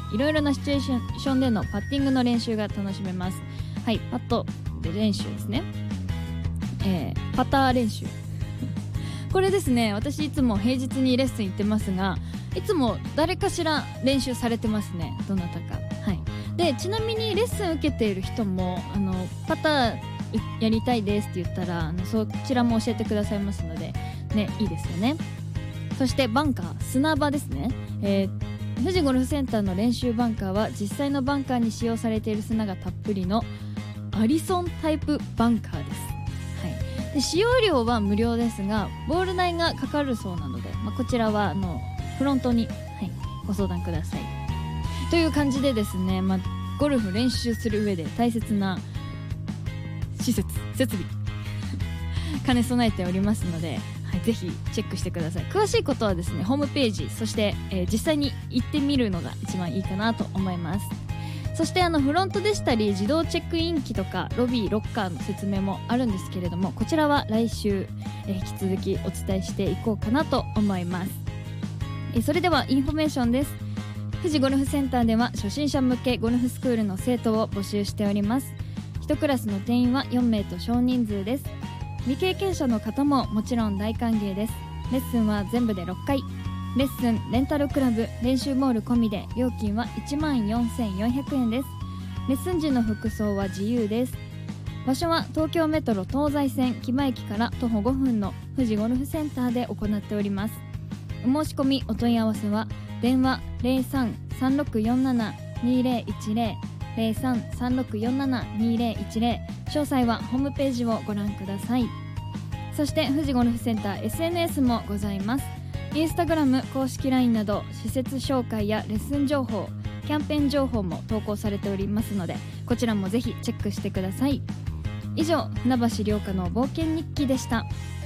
いろいろなシチュエーションでのパッティングの練習が楽しめます。はい、パットで練習ですね。パター練習これですね、私いつも平日にレッスン行ってますが、いつも誰かしら練習されてますね、どなたか。はい、でちなみにレッスン受けている人もパターやりたいですって言ったらそちらも教えてくださいますのでね、いいですよね。そしてバンカー、砂場ですね。富士ゴルフセンターの練習バンカーは実際のバンカーに使用されている砂がたっぷりのアリソンタイプバンカーです。はい、で使用料は無料ですがボール代がかかるそうなので、こちらはフロントに、ご相談くださいという感じでですね、ゴルフ練習する上で大切な設備兼ね備えておりますので、ぜひチェックしてください。詳しいことはですねホームページ、そして、実際に行ってみるのが一番いいかなと思います。そしてフロントでしたり自動チェックイン機とかロビーロッカーの説明もあるんですけれども、こちらは来週、引き続きお伝えしていこうかなと思います。それではインフォメーションです。富士ゴルフセンターでは初心者向けゴルフスクールの生徒を募集しております。1クラスの定員は4名と少人数です。未経験者の方ももちろん大歓迎です。レッスンは全部で6回。レッスン、レンタルクラブ、練習モール込みで料金は14,400円です。レッスン時の服装は自由です。場所は東京メトロ東西線木場駅から徒歩5分の富士ゴルフセンターで行っております。お申し込みお問い合わせは電話 03-3647-2010 03-3647-2010、詳細はホームページをご覧ください。そして富士ゴルフセンター SNS もございます。インスタグラム公式 LINE など施設紹介やレッスン情報、キャンペーン情報も投稿されておりますので、こちらもぜひチェックしてください。以上、船橋涼香の冒険日記でした。